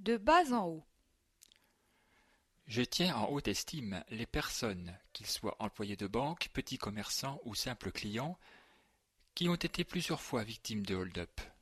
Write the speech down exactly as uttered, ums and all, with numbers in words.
De bas en haut. Je tiens en haute estime les personnes, qu'ils soient employés de banque, petits commerçants ou simples clients, qui ont été plusieurs fois victimes de hold-up.